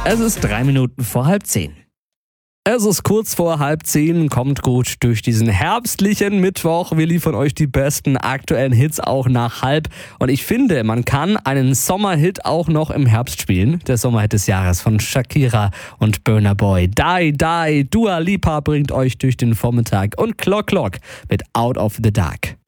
Es ist 3 Minuten vor halb 10. Es ist kurz vor halb 10, kommt gut durch diesen herbstlichen Mittwoch. Wir liefern euch die besten aktuellen Hits auch nach halb. Und ich finde, man kann einen Sommerhit auch noch im Herbst spielen. Der Sommerhit des Jahres von Shakira und Burna Boy. Die, Die, Dua Lipa bringt euch durch den Vormittag. Und Clock Clock mit Out of the Dark.